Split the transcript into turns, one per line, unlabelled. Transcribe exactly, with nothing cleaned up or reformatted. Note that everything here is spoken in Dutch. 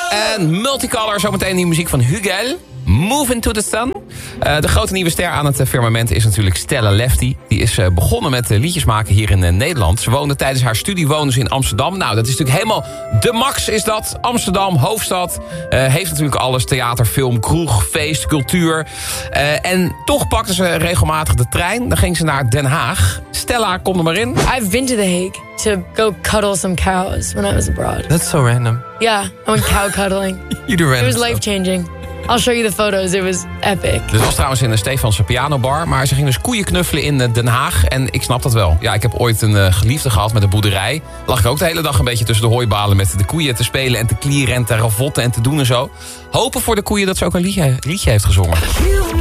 En Multicolor, zometeen die muziek van Hugel. Move into the Sun. Uh, de grote nieuwe ster aan het firmament is natuurlijk Stella Lefty. Die is uh, begonnen met uh, liedjes maken hier in uh, Nederland. Ze woonde tijdens haar studie woonde ze in Amsterdam. Nou, dat is natuurlijk helemaal de max is dat. Amsterdam, hoofdstad. Uh, heeft natuurlijk alles. Theater, film, kroeg, feest, cultuur. Uh, en toch pakte ze regelmatig de trein. Dan ging ze naar Den Haag. Stella, kom er maar in.
I've been to The Hague to go cuddle some cows when I was abroad.
That's so random.
Yeah, I went cow cuddling.
You do random
It was life changing. I'll show you the photos. It was epic.
Dit was trouwens in de Stefanse pianobar. Maar ze ging dus koeien knuffelen in Den Haag. En ik snap dat wel. Ja, ik heb ooit een uh, geliefde gehad met een boerderij. Lag ik ook de hele dag een beetje tussen de hooibalen met de koeien te spelen en te klieren en te ravotten en te doen en zo. Hopen voor de koeien dat ze ook een liedje, liedje heeft gezongen.